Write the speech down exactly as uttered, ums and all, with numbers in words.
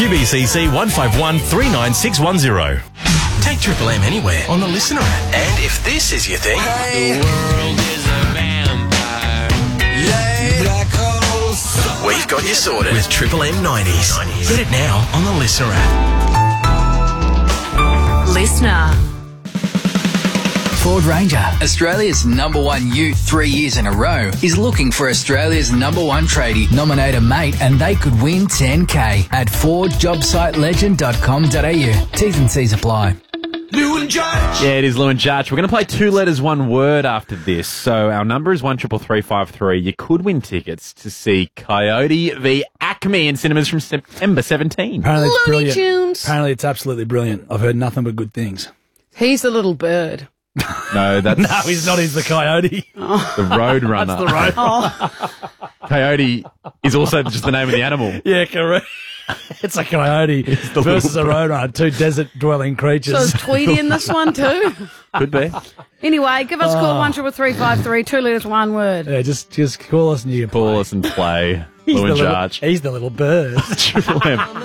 Q B C C one five one three nine six one zero. Take Triple M anywhere on the Listener app. And if this is your thing... The world is a vampire. Yeah. Black holes. We've got you sorted with Triple M nineties. Get it now on the Listener app. Listener. Ford Ranger, Australia's number one ute three years in a row, is looking for Australia's number one tradie. Nominate a mate and they could win ten K at ford job site legend dot com dot a u. T's and C's apply. Lou and Judge. Yeah, it is Lou and Judge. We're going to play two letters, one word after this. So our number is one triple three five three. You could win tickets to see Coyote v Acme in cinemas from September seventeenth. Apparently it's Looney brilliant. Tunes. Apparently it's absolutely brilliant. I've heard nothing but good things. He's the little bird. No, that's... No, he's not. He's the coyote. the Road Runner. That's the road. Oh, Coyote is also just the name of the animal. Yeah, correct. It's a coyote the versus a little roadrunner, two desert-dwelling so creatures. is Tweety in this one too? Could be. Anyway, give us a call, one triple three five three, two letters, one word. Yeah, just just call us and you can Call play. us and play. He's Lou the and little- Judge. He's the little bird. Triple M.